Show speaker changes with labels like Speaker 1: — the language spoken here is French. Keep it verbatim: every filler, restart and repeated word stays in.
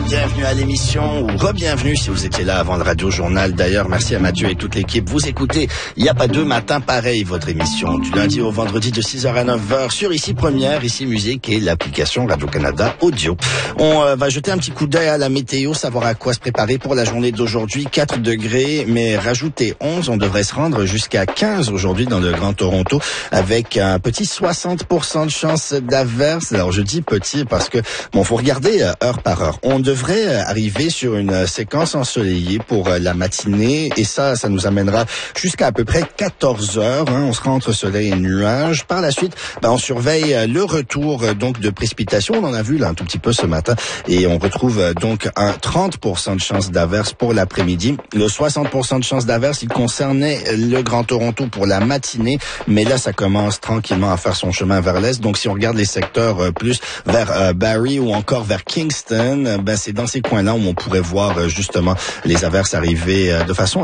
Speaker 1: Bienvenue à l'émission, ou re-bienvenue si vous étiez là avant le Radio Journal. D'ailleurs, merci à Mathieu et toute l'équipe. Vous écoutez, il n'y a pas deux matins pareils, votre émission, du lundi au vendredi de six heures à neuf heures sur Ici Première, Ici Musique et l'application Radio-Canada Audio. On euh, va jeter un petit coup d'œil à la météo, savoir à quoi se préparer pour la journée d'aujourd'hui. quatre degrés, mais rajoutez onze, on devrait se rendre jusqu'à quinze aujourd'hui dans le Grand Toronto, avec un petit soixante pour cent de chance d'averse. Alors je dis petit parce que, bon, faut regarder euh, heure par heure. On devrait arriver sur une séquence ensoleillée pour la matinée et ça, ça nous amènera jusqu'à à peu près quatorze heures. Hein, on sera entre soleil et nuages. Par la suite, ben, on surveille le retour donc de précipitations. On en a vu là un tout petit peu ce matin et on retrouve donc un trente pour cent de chance d'averse pour l'après-midi. Le soixante pour cent de chance d'averse, il concernait le Grand Toronto pour la matinée, mais là, ça commence tranquillement à faire son chemin vers l'est. Donc, si on regarde les secteurs plus vers euh, Barrie ou encore vers Kingston, ben c'est dans ces coins-là où on pourrait voir justement les averses arriver de façon